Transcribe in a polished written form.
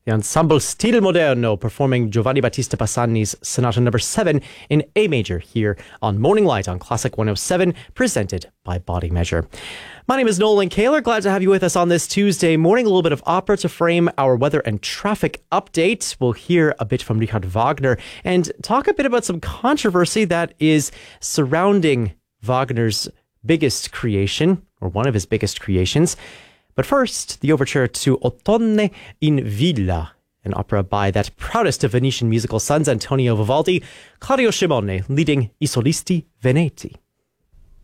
the ensemble Stil Moderno performing Giovanni Battista Bassani's Sonata No. 7 in A major here on Morning Light on Classic 107, presented by Body Measure. My name is Nolan Kaler. Glad to have you with us on this Tuesday morning. A little bit of opera to frame our weather and traffic update. We'll hear a bit from Richard Wagner and talk a bit about some controversy that is surrounding Wagner's biggest creation, or one of his biggest creations. But first, the overture to Ottone in Villa, an opera by that proudest of Venetian musical sons, Antonio Vivaldi, Claudio Scimone, leading I Solisti Veneti.